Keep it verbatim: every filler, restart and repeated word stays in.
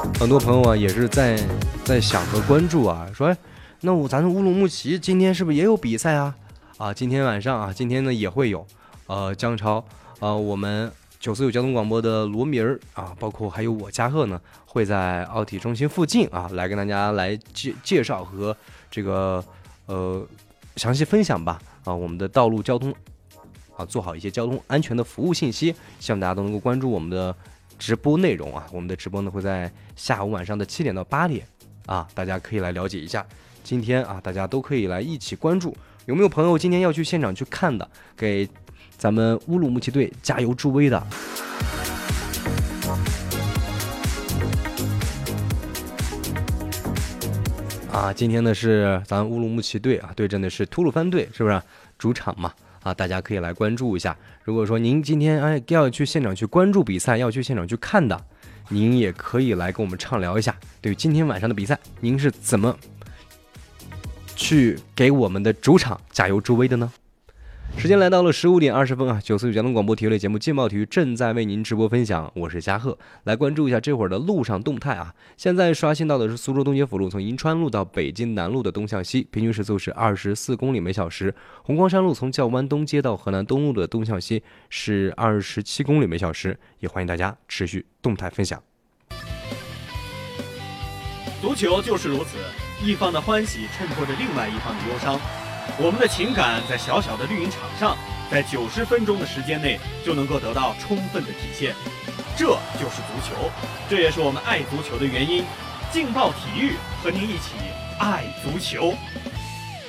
很多朋友啊也是在在想和关注啊，说，哎，那我咱乌鲁木齐今天是不是也有比赛啊？啊，今天晚上啊，今天呢也会有，呃，姜超，呃，我们九四九交通广播的罗明儿啊，包括还有我嘉贺呢，会在奥体中心附近啊，来跟大家来介介绍和这个呃详细分享吧啊，我们的道路交通啊，做好一些交通安全的服务信息，希望大家都能够关注我们的直播内容啊。我们的直播呢会在下午晚上的七点到八点啊，大家可以来了解一下。今天啊，大家都可以来一起关注。有没有朋友今天要去现场去看的？给咱们乌鲁木齐队加油助威的。啊，今天呢是咱乌鲁木齐队啊，对阵的是吐鲁番队，是不是主场嘛？啊，大家可以来关注一下。如果说您今天哎要去现场去关注比赛，要去现场去看的，您也可以来跟我们畅聊一下，对于今天晚上的比赛，您是怎么去给我们的主场加油助威的呢？时间来到了十五点二十分啊，九四九交通广播体育类节目劲爆体育正在为您直播分享，我是嘉贺，来关注一下这会儿的路上动态啊。现在刷新到的是苏州东街辅路从银川路到北京南路的东向西，平均时速是二十四公里每小时；红光山路从教湾东街到河南东路的东向西是二十七公里每小时，也欢迎大家持续动态分享。 足球就是如此，一方的欢喜衬托着另外一方的忧伤。我们的情感在小小的绿茵场上，在九十分钟的时间内就能够得到充分的体现，这就是足球，这也是我们爱足球的原因。劲爆体育和您一起爱足球。